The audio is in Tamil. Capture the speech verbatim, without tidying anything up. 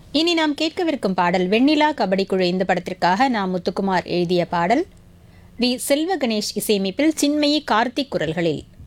இனி நாம் கேட்கவிருக்கும் பாடல் வெண்ணிலா கபடி குழு இந்த படத்திற்காக நாம் முத்துக்குமார் எழுதிய பாடல். வி செல்வ கணேஷ் இசையமைப்பில் சின்மயி கார்த்திக் குரல்களில்.